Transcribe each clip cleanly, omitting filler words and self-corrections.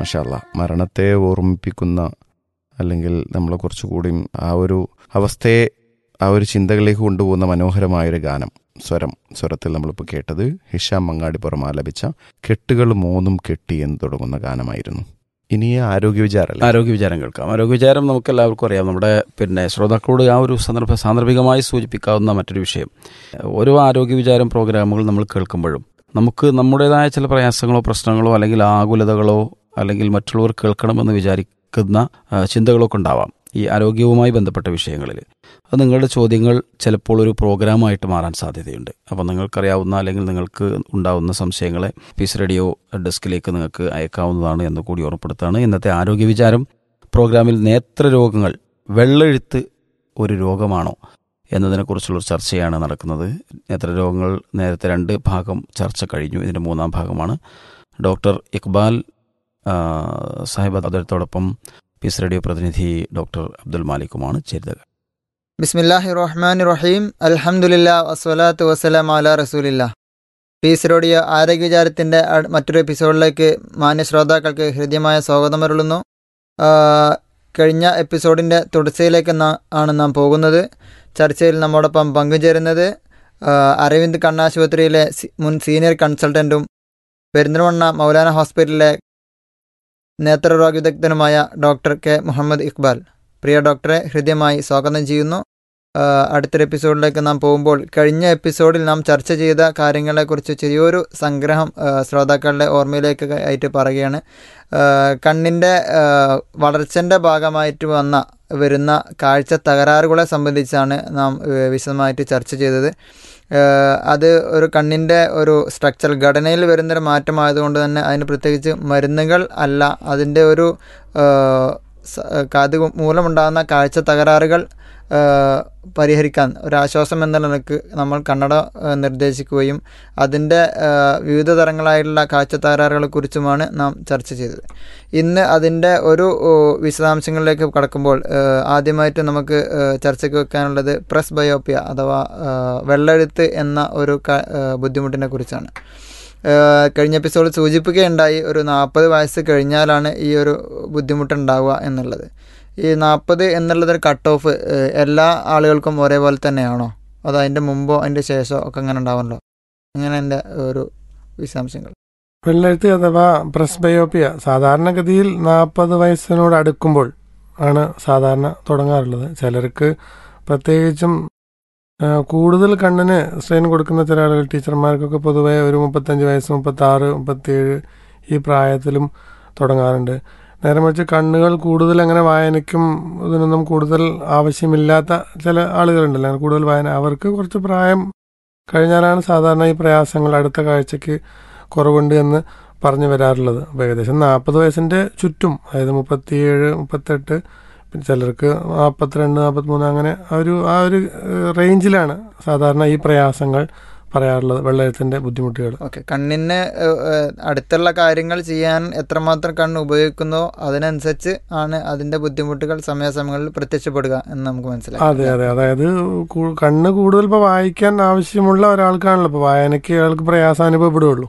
മാഷാ അല്ലാ, മരണത്തെ ഓർമ്മിപ്പിക്കുന്ന അല്ലെങ്കിൽ നമ്മളെ കുറച്ചുകൂടി ആ ഒരു അവസ്ഥയെ ആ ഒരു ചിന്തകളിലേക്ക് കൊണ്ടുപോകുന്ന മനോഹരമായൊരു ഗാനം സ്വരത്തിൽ നമ്മളിപ്പോൾ കേട്ടത് ഹിഷാം മങ്ങാടിപ്പുറം ആലപിച്ച കെട്ടുകൾ മൂന്നും കെട്ടി എന്ന് തുടങ്ങുന്ന ഗാനമായിരുന്നു. ഇനി ആരോഗ്യവിചാരം കേൾക്കാം. ആരോഗ്യവിചാരം നമുക്ക് എല്ലാവർക്കും അറിയാം. നമ്മുടെ ശ്രോതാക്കളോട് ആ ഒരു സാന്ദർഭികമായി സൂചിപ്പിക്കാവുന്ന മറ്റൊരു വിഷയം, ഓരോ ആരോഗ്യവിചാരം പ്രോഗ്രാമുകൾ നമ്മൾ കേൾക്കുമ്പോഴും നമുക്ക് നമ്മുടേതായ ചില പ്രയാസങ്ങളോ പ്രശ്നങ്ങളോ അല്ലെങ്കിൽ ആകുലതകളോ അല്ലെങ്കിൽ മറ്റുള്ളവർ കേൾക്കണമെന്ന് വിചാരിക്കുന്ന ചിന്തകളൊക്കെ ഉണ്ടാവാം ഈ ആരോഗ്യവുമായി ബന്ധപ്പെട്ട വിഷയങ്ങളിൽ. അത് നിങ്ങളുടെ ചോദ്യങ്ങൾ ചിലപ്പോൾ ഒരു പ്രോഗ്രാമായിട്ട് മാറാൻ സാധ്യതയുണ്ട്. അപ്പോൾ നിങ്ങൾക്കറിയാവുന്ന അല്ലെങ്കിൽ നിങ്ങൾക്ക് ഉണ്ടാവുന്ന സംശയങ്ങളെ പീസ് റേഡിയോ ഡെസ്കിലേക്ക് നിങ്ങൾക്ക് അയക്കാവുന്നതാണ് എന്ന് കൂടി ഓർമ്മപ്പെടുത്താണ്. ഇന്നത്തെ ആരോഗ്യവിചാരം പ്രോഗ്രാമിൽ നേത്രരോഗങ്ങൾ വെള്ളെഴുത്ത് ഒരു രോഗമാണോ എന്നതിനെക്കുറിച്ചുള്ളൊരു ചർച്ചയാണ് നടക്കുന്നത്. നേത്രരോഗങ്ങൾ നേരത്തെ 2 ഭാഗം ചർച്ച കഴിഞ്ഞു. ഇതിൻ്റെ 3ാം ഭാഗമാണ്. ഡോക്ടർ ഇക്ബാൽ സാഹിബ് അദ്ദേഹത്തോടൊപ്പം പീസ് റേഡിയോ പ്രതിനിധി ഡോക്ടർ അബ്ദുൽ മാലിക്കുമാണ് ചേരുന്നത്. ബിസ്മില്ലാഹിർ റഹ്മാനിർ റഹീം. അൽഹംദുലില്ലാഹി വസ്സലാത്തു വസ്സലാമു അലാ റസൂലില്ലാഹ്. പീസ് റേഡിയോ ആരോഗ്യവിചാരത്തിൻ്റെ മറ്റൊരു എപ്പിസോഡിലേക്ക് മാന്യ ശ്രോതാക്കൾക്ക് ഹൃദ്യമായ സ്വാഗതം അരുളുന്നു. കഴിഞ്ഞ എപ്പിസോഡിൻ്റെ തുടർച്ചയിലേക്ക് ആണ് നാം പോകുന്നത്. ചർച്ചയിൽ നമ്മോടൊപ്പം പങ്കുചേരുന്നത് അരവിന്ദ് കണ്ണാശുപത്രിയിലെ മുൻ സീനിയർ കൺസൾട്ടൻറ്റും പെരിന്തൽമണ്ണ മൗലാന ഹോസ്പിറ്റലിലെ നേത്രരോഗ വിദഗ്ധനുമായ ഡോക്ടർ കെ മുഹമ്മദ് ഇക്ബാൽ. പ്രിയ ഡോക്ടറെ ഹൃദ്യമായി സ്വാഗതം ചെയ്യുന്നു. അടുത്തൊരു എപ്പിസോഡിലേക്ക് നാം പോകുമ്പോൾ കഴിഞ്ഞ എപ്പിസോഡിൽ നാം ചർച്ച ചെയ്ത കാര്യങ്ങളെക്കുറിച്ച് ചെറിയൊരു സംഗ്രഹം ശ്രോതാക്കളുടെ ഓർമ്മയിലേക്ക് ആയിട്ട് പറയുകയാണ്. കണ്ണിൻ്റെ വളർച്ചൻ്റെ ഭാഗമായിട്ട് വരുന്ന കാഴ്ച തകരാറുകളെ സംബന്ധിച്ചാണ് നാം വിശദമായിട്ട് ചർച്ച ചെയ്തത്. അത് ഒരു കണ്ണിൻ്റെ ഒരു സ്ട്രക്ചറൽ ഘടനയിൽ വരുന്നൊരു മാറ്റമായതുകൊണ്ട് തന്നെ അതിന് പ്രത്യേകിച്ച് മരുന്നുകൾ അല്ല, അതിൻ്റെ ഒരു അത് മൂലമുണ്ടാകുന്ന കാഴ്ച തകരാറുകൾ പരിഹരിക്കാൻ ഒരാശ്വാസം എന്ന നിലക്ക് നമ്മൾ കണ്ണട നിർദ്ദേശിക്കുകയും അതിൻ്റെ വിവിധ തരങ്ങളായിട്ടുള്ള കാഴ്ച തകരാറുകളെക്കുറിച്ചുമാണ് നാം ചർച്ച ചെയ്തത്. ഇന്ന് അതിൻ്റെ ഒരു വിശദാംശങ്ങളിലേക്ക് കടക്കുമ്പോൾ ആദ്യമായിട്ട് നമുക്ക് ചർച്ചയ്ക്ക് വെക്കാനുള്ളത് പ്രസ് ബയോപ്പിയ അഥവാ വെള്ളെഴുത്ത് എന്ന ഒരു ബുദ്ധിമുട്ടിനെ കുറിച്ചാണ്. കഴിഞ്ഞ എപ്പിസോഡിൽ സൂചിപ്പിക്കുകയുണ്ടായി ഒരു 40 വയസ്സ് കഴിഞ്ഞാലാണ് ഈ ഒരു ബുദ്ധിമുട്ടുണ്ടാവുക എന്നുള്ളത്. ഈ 40 എന്നുള്ളതൊരു കട്ട് ഓഫ് എല്ലാ ആളുകൾക്കും ഒരേപോലെ തന്നെയാണോ, അതോ അതിൻ്റെ മുമ്പോ അതിൻ്റെ ശേഷമോ ഒക്കെ അങ്ങനെ ഉണ്ടാവുമല്ലോ? അങ്ങനെ എൻ്റെ ഒരു വിശദാംശങ്ങൾ. വെള്ളെഴുത്ത് അഥവാ പ്രസ് ബയോപ്പിയ സാധാരണഗതിയിൽ 40 വയസ്സിനോട് അടുക്കുമ്പോൾ ആണ് സാധാരണ തുടങ്ങാറുള്ളത്. ചിലർക്ക് പ്രത്യേകിച്ചും കൂടുതൽ കണ്ണിന് സ്ട്രെയിൻ കൊടുക്കുന്ന ചില ആളുകൾ, ടീച്ചർമാർക്കൊക്കെ പൊതുവെ ഒരു 35 വയസ്സ് 36 37 ഈ പ്രായത്തിലും തുടങ്ങാറുണ്ട്. നേരെ മറിച്ച് കണ്ണുകൾ കൂടുതൽ അങ്ങനെ വായനയ്ക്കും ഇതിനൊന്നും കൂടുതൽ ആവശ്യമില്ലാത്ത ചില ആളുകളുണ്ടല്ലോ, കൂടുതൽ വായന, അവർക്ക് കുറച്ച് പ്രായം കഴിഞ്ഞാലാണ് സാധാരണ ഈ പ്രയാസങ്ങൾ അടുത്ത കാഴ്ചയ്ക്ക് കുറവുണ്ട് എന്ന് പറഞ്ഞു വരാറുള്ളത്. അപ്പോൾ ഏകദേശം 40 വയസ്സിൻ്റെ ചുറ്റും, അതായത് 37 38, പിന്നെ ചിലർക്ക് 42 43 അങ്ങനെ ആ ഒരു റേഞ്ചിലാണ് സാധാരണ ഈ പ്രയാസങ്ങൾ പറയാറുള്ളത്, വെള്ളെഴുത്തിൻ്റെ ബുദ്ധിമുട്ടുകൾ. ഓക്കെ, കണ്ണിന് അടുത്തുള്ള കാര്യങ്ങൾ ചെയ്യാൻ എത്രമാത്രം കണ്ണ് ഉപയോഗിക്കുന്നോ അതിനനുസരിച്ച് ആണ് അതിൻ്റെ ബുദ്ധിമുട്ടുകൾ സമയാസമയങ്ങളിൽ പ്രത്യക്ഷപ്പെടുക എന്ന് നമുക്ക് മനസ്സിലാക്കാം. അതെ അതെ, അതായത് കണ്ണ് കൂടുതൽ ഇപ്പോൾ വായിക്കാൻ ആവശ്യമുള്ള ഒരാൾക്കാണല്ലോ ഇപ്പോൾ വായനയ്ക്ക് അയാൾക്ക് പ്രയാസം അനുഭവപ്പെടുകയുള്ളൂ.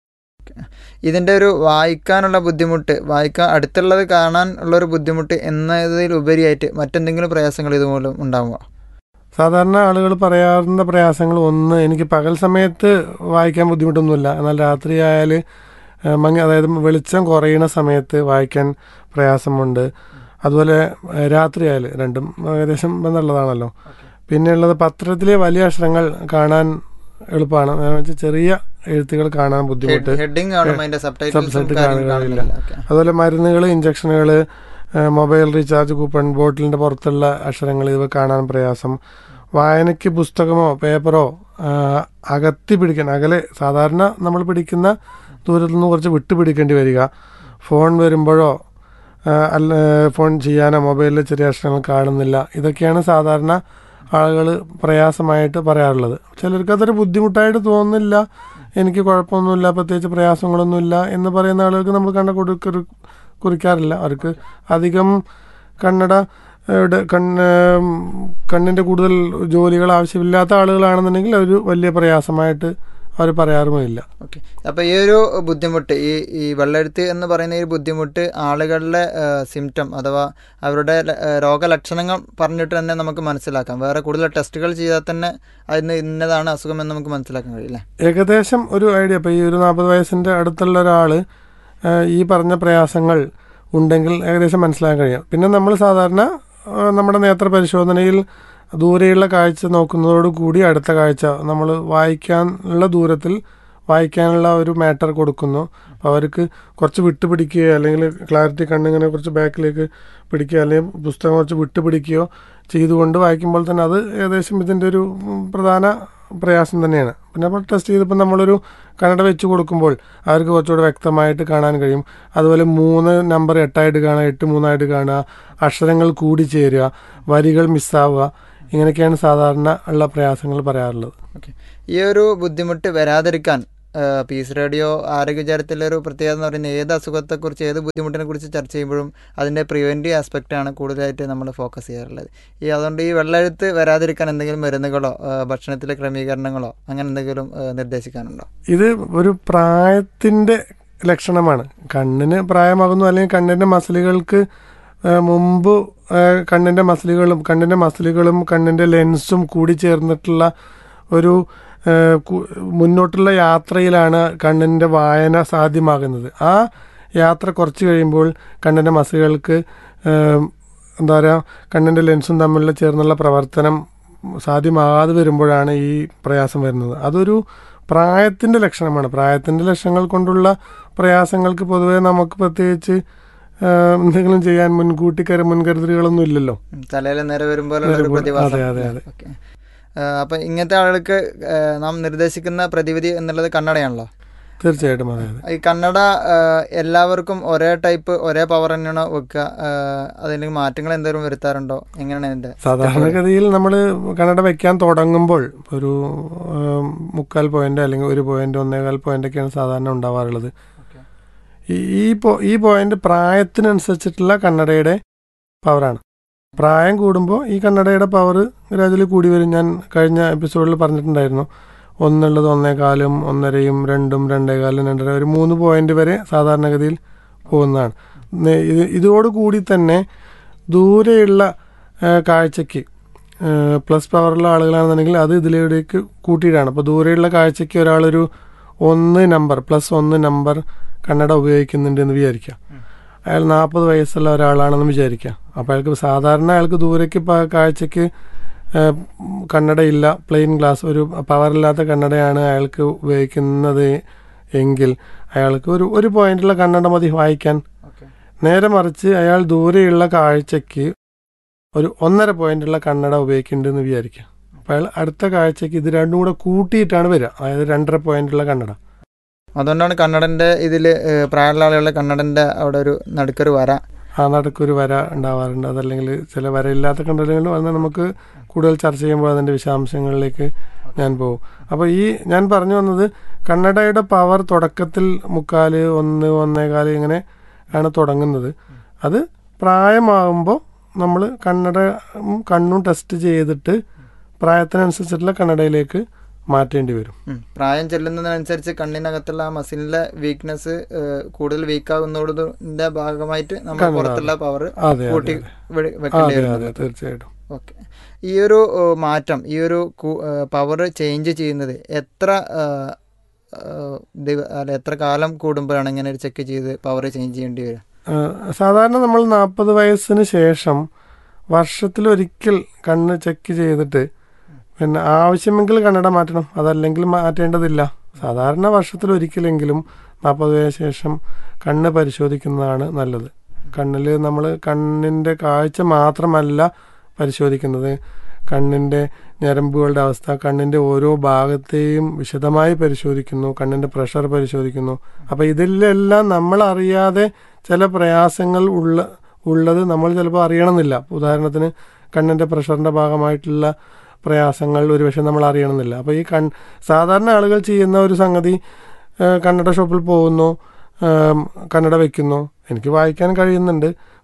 ഇതിൻ്റെ ഒരു വായിക്കാനുള്ള ബുദ്ധിമുട്ട്, അടുത്തുള്ളത് കാണാൻ ഉള്ളൊരു ബുദ്ധിമുട്ട് എന്നതിൽ ഉപരിയായിട്ട് മറ്റെന്തെങ്കിലും പ്രയാസങ്ങൾ ഇതുമൂലം ഉണ്ടാവുക? സാധാരണ ആളുകൾ പറയാറുന്ന പ്രയാസങ്ങൾ, ഒന്ന്, എനിക്ക് പകൽ സമയത്ത് വായിക്കാൻ ബുദ്ധിമുട്ടൊന്നുമില്ല, എന്നാൽ രാത്രി ആയാൽ അതായത് വെളിച്ചം കുറയുന്ന സമയത്ത് വായിക്കാൻ പ്രയാസമുണ്ട്. അതുപോലെ രാത്രി ആയാൽ, രണ്ടും ഏകദേശം ബന്ധമുള്ളതാണല്ലോ. പിന്നെയുള്ളത് പത്രത്തിലെ വലിയ അക്ഷരങ്ങൾ കാണാൻ എളുപ്പമാണ്, ചെറിയ എഴുത്തുകൾ കാണാൻ ബുദ്ധിമുട്ട്, സബ്സൈറ്റ് കാണുകയില്ല. അതുപോലെ മരുന്നുകൾ, ഇഞ്ചക്ഷനുകൾ, മൊബൈൽ റീചാർജ് കൂപ്പൺ, ബോട്ടിലിൻ്റെ പുറത്തുള്ള അക്ഷരങ്ങൾ, ഇവ കാണാൻ പ്രയാസം. വായനയ്ക്ക് പുസ്തകമോ പേപ്പറോ അകലെ സാധാരണ നമ്മൾ പിടിക്കുന്ന ദൂരത്തു നിന്ന് കുറച്ച് വിട്ടു പിടിക്കേണ്ടി വരിക. ഫോൺ വരുമ്പോഴോ ഫോൺ ചെയ്യാനോ മൊബൈലിൽ ചെറിയ അക്ഷരങ്ങൾ കാണുന്നില്ല. ഇതൊക്കെയാണ് സാധാരണ ആളുകൾ പ്രയാസമായിട്ട് പറയാറുള്ളത്. ചിലർക്ക് അതൊരു ബുദ്ധിമുട്ടായിട്ട് തോന്നുന്നില്ല, എനിക്ക് കുഴപ്പമൊന്നുമില്ല, പ്രത്യേകിച്ച് പ്രയാസങ്ങളൊന്നുമില്ല എന്ന് പറയുന്ന ആളുകൾക്ക് നമ്മൾ കുറിക്കാറില്ല. അവർക്ക് അധികം കണ്ണിൻ്റെ കൂടുതൽ ജോലികൾ ആവശ്യമില്ലാത്ത ആളുകളാണെന്നുണ്ടെങ്കിൽ ഒരു വലിയ പ്രയാസമായിട്ട് അവർ പറയാറുമില്ല. ഓക്കെ. അപ്പോൾ ഈ ഒരു ബുദ്ധിമുട്ട്, ഈ വെള്ളെഴുത്ത് എന്ന് പറയുന്ന ഈ ബുദ്ധിമുട്ട് ആളുകളുടെ സിംറ്റം അഥവാ അവരുടെ രോഗലക്ഷണങ്ങൾ പറഞ്ഞിട്ട് തന്നെ നമുക്ക് മനസ്സിലാക്കാം. വേറെ കൂടുതൽ ടെസ്റ്റുകൾ ചെയ്താൽ തന്നെ അതിന് ഇന്നതാണ് അസുഖം എന്ന് നമുക്ക് മനസ്സിലാക്കാൻ കഴിയില്ലേ? ഏകദേശം ഒരു ഐഡിയ. ഇപ്പോൾ ഈ ഒരു 40 വയസ്സിൻ്റെ അടുത്തുള്ള ഒരാൾ ഈ പറഞ്ഞ പ്രയാസങ്ങൾ ഉണ്ടെങ്കിൽ ഏകദേശം മനസ്സിലാക്കാൻ കഴിയും. പിന്നെ നമ്മൾ സാധാരണ നമ്മുടെ നേത്ര പരിശോധനയിൽ ദൂരെയുള്ള കാഴ്ച നോക്കുന്നതോടുകൂടി അടുത്ത കാഴ്ച നമ്മൾ വായിക്കാനുള്ള ദൂരത്തിൽ വായിക്കാനുള്ള ഒരു മാറ്റർ കൊടുക്കുന്നു. അപ്പോൾ അവർക്ക് കുറച്ച് വിട്ടുപിടിക്കുകയോ അല്ലെങ്കിൽ ക്ലാരിറ്റി കണ്ണിങ്ങനെ കുറച്ച് ബാക്കിലേക്ക് പിടിക്കുകയോ അല്ലെങ്കിൽ പുസ്തകം കുറച്ച് വിട്ടുപിടിക്കുകയോ ചെയ്തുകൊണ്ട് വായിക്കുമ്പോൾ തന്നെ അത് ഏകദേശം ഇതിൻ്റെ ഒരു പ്രധാന പ്രയാസം തന്നെയാണ്. പിന്നെ അപ്പോൾ ടെസ്റ്റ് ചെയ്തപ്പോൾ നമ്മളൊരു കണ്ണട വെച്ച് കൊടുക്കുമ്പോൾ അവർക്ക് കുറച്ചുകൂടെ വ്യക്തമായിട്ട് കാണാൻ കഴിയും. അതുപോലെ 3 നമ്പർ 8 കാണുക, 8 3 കാണുക, അക്ഷരങ്ങൾ കൂടിച്ചേരുക, വരികൾ മിസ്സാവുക, ഇങ്ങനെയൊക്കെയാണ് സാധാരണ ഉള്ള പ്രയാസങ്ങൾ പറയാറുള്ളത്. ഓക്കെ. ഈ ഒരു ബുദ്ധിമുട്ട് വരാതിരിക്കാൻ പീസ് റേഡിയോ ആരോഗ്യ വിചാരത്തിലെ ഒരു പ്രത്യേകത എന്ന് പറയുന്നത് ഏത് അസുഖത്തെക്കുറിച്ച് ഏത് ബുദ്ധിമുട്ടിനെ കുറിച്ച് ചർച്ച ചെയ്യുമ്പോഴും അതിൻ്റെ പ്രിവെൻറ്റീവ് ആസ്പെക്റ്റാണ് കൂടുതലായിട്ട് നമ്മൾ ഫോക്കസ് ചെയ്യാറുള്ളത്. അതുകൊണ്ട് ഈ വെള്ളെഴുത്ത് വരാതിരിക്കാൻ എന്തെങ്കിലും മരുന്നുകളോ ഭക്ഷണത്തിലെ ക്രമീകരണങ്ങളോ അങ്ങനെ എന്തെങ്കിലും നിർദ്ദേശിക്കാനുണ്ടോ? ഇത് ഒരു പ്രായത്തിൻ്റെ ലക്ഷണമാണ്. കണ്ണിന് പ്രായമാകുന്നു അല്ലെങ്കിൽ കണ്ണിൻ്റെ മസിലുകൾക്ക് മുമ്പ് കണ്ണിൻ്റെ മസിലുകളും കണ്ണിൻ്റെ ലെൻസും കൂടി ചേർന്നിട്ടുള്ള ഒരു മുന്നോട്ടുള്ള യാത്രയിലാണ് കണ്ണിൻ്റെ വായന സാധ്യമാകുന്നത്. ആ യാത്ര കുറച്ച് കഴിയുമ്പോൾ കണ്ണിൻ്റെ മസിലുകൾക്ക് എന്താ പറയുക, കണ്ണിൻ്റെ ലെൻസും തമ്മിലുള്ള ചേർന്നുള്ള പ്രവർത്തനം സാധ്യമാകാതെ വരുമ്പോഴാണ് ഈ പ്രയാസം വരുന്നത്. അതൊരു പ്രായത്തിൻ്റെ ലക്ഷണമാണ്. പ്രായത്തിൻ്റെ ലക്ഷണങ്ങൾ കൊണ്ടുള്ള പ്രയാസങ്ങൾക്ക് പൊതുവേ നമുക്ക് പ്രത്യേകിച്ച് എന്തെങ്കിലും ചെയ്യാൻ മുൻകരുതലുകളൊന്നും ഇല്ലല്ലോ. തലയിൽ നേരെ വരുമ്പോൾ അപ്പൊ ഇങ്ങനത്തെ ആളുകൾക്ക് നാം നിർദ്ദേശിക്കുന്ന പ്രതിവിധി എന്നുള്ളത് കണ്ണടയാണല്ലോ. തീർച്ചയായിട്ടും അതെ. ഈ കണ്ണട എല്ലാവർക്കും ഒരേ ടൈപ്പ് ഒരേ പവർ തന്നെയാണോ വെക്കുക? അതിന് മാറ്റങ്ങൾ എന്തെങ്കിലും വരുത്താറുണ്ടോ? എങ്ങനെയാണ് ഇതിന്റെ? സാധാരണഗതിയിൽ നമ്മൾ കണ്ണട വെക്കാൻ തുടങ്ങുമ്പോൾ ഒരു 3/4 പോയിന്റ് അല്ലെങ്കിൽ 1 പോയിന്റ് 1.25 പോയിന്റൊക്കെയാണ് സാധാരണ ഉണ്ടാവാറുള്ളത്. ഈ പോയിന്റ് പ്രായത്തിനനുസരിച്ചിട്ടുള്ള കണ്ണടയുടെ പവറാണ്. പ്രായം കൂടുമ്പോൾ ഈ കണ്ണടയുടെ പവർ ഗ്രാജുവലി കൂടി വരും. ഞാൻ കഴിഞ്ഞ എപ്പിസോഡിൽ പറഞ്ഞിട്ടുണ്ടായിരുന്നു. 1 1.25, 1.5, 2, 2.25, 2.5, ഒരു 3 പോയിന്റ് വരെ സാധാരണഗതിയിൽ പോകുന്നതാണ്. ഇതോടുകൂടി തന്നെ ദൂരെയുള്ള കാഴ്ചയ്ക്ക് പ്ലസ് പവറുള്ള ആളുകളാണെന്നുണ്ടെങ്കിൽ അത് ഇതിലേക്ക് കൂട്ടിയിട്ടാണ്. അപ്പോൾ ദൂരെയുള്ള കാഴ്ചയ്ക്ക് ഒരാളൊരു 1 നമ്പർ +1 നമ്പർ കണ്ണട ഉപയോഗിക്കുന്നുണ്ട് എന്ന് വിചാരിക്കുക. അയാൾ 40 വയസ്സുള്ള ഒരാളാണെന്ന് വിചാരിക്കുക. അപ്പോൾ അയാൾക്ക് ദൂരേക്ക് കാഴ്ചയ്ക്ക് കണ്ണടയില്ല, പ്ലെയിൻ ഗ്ലാസ്, ഒരു പവറില്ലാത്ത കണ്ണടയാണ് അയാൾക്ക് ഉപയോഗിക്കുന്നത് എങ്കിൽ അയാൾക്ക് ഒരു പോയിന്റുള്ള കണ്ണട മതി വായിക്കാൻ. നേരെ മറിച്ച് അയാൾ ദൂരെയുള്ള കാഴ്ചയ്ക്ക് ഒരു 1.5 പോയിന്റുള്ള കണ്ണട ഉപയോഗിക്കുന്നുണ്ടെന്ന് വിചാരിക്കുക. അപ്പോൾ അയാൾ അടുത്ത കാഴ്ചയ്ക്ക് ഇത് രണ്ടും കൂടെ കൂട്ടിയിട്ടാണ് വരിക, അതായത് 2.5 പോയിന്റുള്ള കണ്ണട. അതുകൊണ്ടാണ് കണ്ണടൻ്റെ ഇതിൽ പ്രായമുള്ള ആളുകളുടെ കണ്ണടൻ്റെ അവിടെ ഒരു നടുക്കൊരു വര ഉണ്ടാവാറുണ്ട്. അതല്ലെങ്കിൽ ചില വരയില്ലാത്ത കണ്ണടകളും അത് നമുക്ക് കൂടുതൽ ചർച്ച ചെയ്യുമ്പോൾ അതിൻ്റെ വിശദാംശങ്ങളിലേക്ക് ഞാൻ പോകും. അപ്പോൾ ഞാൻ പറഞ്ഞു വന്നത് കണ്ണടയുടെ പവർ തുടക്കത്തിൽ 3/4, 1, 1.25 ഇങ്ങനെ ആണ് തുടങ്ങുന്നത്. അത് പ്രായമാകുമ്പോൾ നമ്മൾ കണ്ണും ടെസ്റ്റ് ചെയ്തിട്ട് പ്രായത്തിനനുസരിച്ചിട്ടുള്ള കണ്ണടയിലേക്ക് മാറ്റേണ്ടി വരും. പ്രായം ചെല്ലുന്നതിനനുസരിച്ച് കണ്ണിനകത്തുള്ള ആ മസിലിന്റെ വീക്ക്നെസ് കൂടുതൽ വീക്കാകുന്നതിന്റെ ഭാഗമായിട്ട് നമ്മൾ പുറത്തുള്ള പവർ കൂട്ടി വെക്കേണ്ടി വരും. തീർച്ചയായിട്ടും. ഓക്കെ. ഈ ഒരു മാറ്റം, ഈ ഒരു പവർ ചേഞ്ച് ചെയ്യുന്നത് എത്ര കാലം കൂടുമ്പോഴാണ് ഇങ്ങനെ ഒരു ചെക്ക് ചെയ്ത് പവർ ചേഞ്ച് ചെയ്യേണ്ടി വരിക? സാധാരണ നമ്മൾ 40 വയസ്സിന് ശേഷം വർഷത്തിലൊരിക്കൽ കണ്ണ് ചെക്ക് ചെയ്തിട്ട് പിന്നെ ആവശ്യമെങ്കിൽ കണ്ണട മാറ്റണം, അതല്ലെങ്കിൽ മാറ്റേണ്ടതില്ല. സാധാരണ വർഷത്തിലൊരിക്കലെങ്കിലും 40 വയസ്സിന് ശേഷം കണ്ണ് പരിശോധിക്കുന്നതാണ് നല്ലത്. കണ്ണിൽ നമ്മൾ കണ്ണിൻ്റെ കാഴ്ച മാത്രമല്ല പരിശോധിക്കുന്നത്, കണ്ണിൻ്റെ ഞരമ്പുകളുടെ അവസ്ഥ, കണ്ണിൻ്റെ ഓരോ ഭാഗത്തെയും വിശദമായി പരിശോധിക്കുന്നു, കണ്ണിൻ്റെ പ്രഷർ പരിശോധിക്കുന്നു. അപ്പോൾ ഇതിലെല്ലാം നമ്മളറിയാതെ ചില പ്രയാസങ്ങൾ ഉള്ളത് നമ്മൾ ചിലപ്പോൾ അറിയണമെന്നില്ല. ഉദാഹരണത്തിന് കണ്ണിൻ്റെ പ്രഷറിൻ്റെ ഭാഗമായിട്ടുള്ള പ്രയാസങ്ങൾ ഒരുപക്ഷെ നമ്മൾ അറിയണമെന്നില്ല. അപ്പോൾ ഈ സാധാരണ ആളുകൾ ചെയ്യുന്ന ഒരു സംഗതി, കണ്ണട ഷോപ്പിൽ പോകുന്നു, കണ്ണട വയ്ക്കുന്നു, എനിക്ക് വായിക്കാൻ കഴിയുന്നുണ്ട്,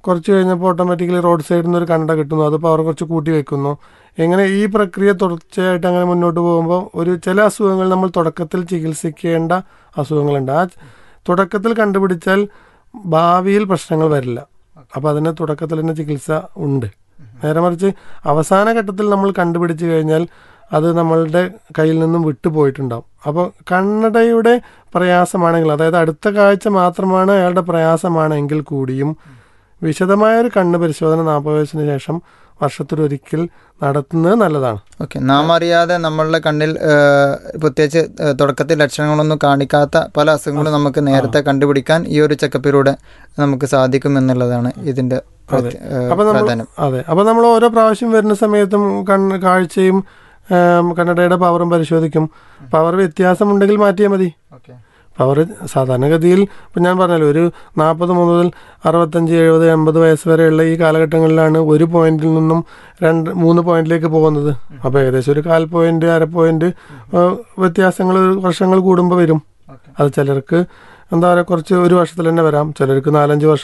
കുറച്ച് കഴിഞ്ഞപ്പോൾ ഓട്ടോമാറ്റിക്കലി റോഡ് സൈഡിൽ നിന്ന് ഒരു കണ്ണട കിട്ടുന്നു, അത് പവർ കുറച്ച് കൂട്ടി വെക്കുന്നു. എങ്ങനെ ഈ പ്രക്രിയ തുടർച്ചയായിട്ട് അങ്ങനെ മുന്നോട്ട് പോകുമ്പോൾ ചില അസുഖങ്ങൾ നമ്മൾ തുടക്കത്തിൽ ചികിത്സിക്കേണ്ട അസുഖങ്ങളുണ്ട്. ആ തുടക്കത്തിൽ കണ്ടുപിടിച്ചാൽ ഭാവിയിൽ പ്രശ്നങ്ങൾ വരില്ല. അപ്പോൾ അതിന് തുടക്കത്തിൽ തന്നെ ചികിത്സ ഉണ്ട്. നേരെ മറിച്ച് അവസാന ഘട്ടത്തിൽ നമ്മൾ കണ്ടുപിടിച്ച് കഴിഞ്ഞാൽ അത് നമ്മളുടെ കയ്യിൽ നിന്നും വിട്ടുപോയിട്ടുണ്ടാവും. അപ്പോൾ കണ്ണടയുടെ പ്രയാസമാണെങ്കിൽ, അതായത് അടുത്ത കാഴ്ച മാത്രമാണ് അയാളുടെ പ്രയാസമാണെങ്കിൽ കൂടിയും വിശദമായൊരു കണ്ണ് പരിശോധന 40 വയസ്സിന് ശേഷം വർഷത്തിലൊരിക്കൽ നടത്തുന്നത് നല്ലതാണ്. ഓക്കെ, നാം അറിയാതെ നമ്മളുടെ കണ്ണിൽ പ്രത്യേകിച്ച് തുടക്കത്തിൽ ലക്ഷണങ്ങളൊന്നും കാണിക്കാത്ത പല അസുഖങ്ങളും നമുക്ക് നേരത്തെ കണ്ടുപിടിക്കാൻ ഈ ഒരു ചെക്കപ്പിലൂടെ നമുക്ക് സാധിക്കും എന്നുള്ളതാണ് ഇതിന്റെ പ്രാധാന്യം. അതെ, അപ്പോൾ നമ്മൾ ഓരോ പ്രാവശ്യം വരുന്ന സമയത്തും കാഴ്ചയും കണ്ണടയുടെ പവറും പരിശോധിക്കും. പവർ വ്യത്യാസമുണ്ടെങ്കിൽ മാറ്റിയാൽ മതി. പവർ സാധാരണഗതിയിൽ ഇപ്പം ഞാൻ പറഞ്ഞല്ലോ, ഒരു 40 മുതൽ 65, 70, 80 വയസ്സ് വരെയുള്ള ഈ കാലഘട്ടങ്ങളിലാണ് ഒരു പോയിന്റിൽ നിന്നും 2-3 പോയിന്റിലേക്ക് പോകുന്നത്. അപ്പോൾ ഏകദേശം ഒരു 1/4 പോയിന്റ്, അര പോയിന്റ് വ്യത്യാസങ്ങൾ വർഷങ്ങൾ കൂടുമ്പോൾ വരും. അത് ചിലർക്ക് എന്താ പറയുക, കുറച്ച് ഒരു വർഷത്തിൽ തന്നെ വരാം, ചിലർക്ക് 4-5 വർഷം